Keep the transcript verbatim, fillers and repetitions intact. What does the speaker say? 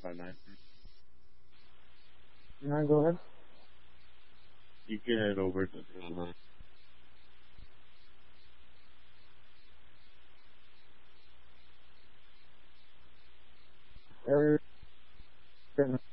five nine. No, go ahead. You can head over to the Area